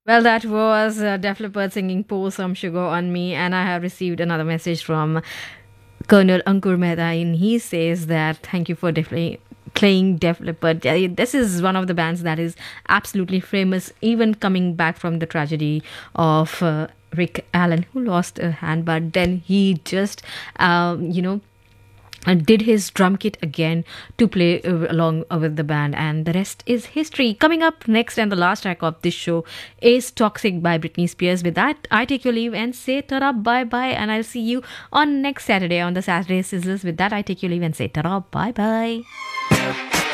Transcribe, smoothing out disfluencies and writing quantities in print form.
Well, that was Def Leppard singing Pour Some Sugar on Me, and I have received another message from Colonel Ankur Mehta, and he says that thank you for definitely playing Def Leppard. This is one of the bands that is absolutely famous, even coming back from the tragedy of Rick Allen, who lost a hand, but then he just, did his drum kit again to play along with the band, and the rest is history. Coming up next, and the last track of this show is Toxic by Britney Spears. With that, I take your leave and say ta-ra, bye-bye, and I'll see you on next Saturday on the Saturday Sizzlers. With that, I take your leave and say ta-ra, bye-bye.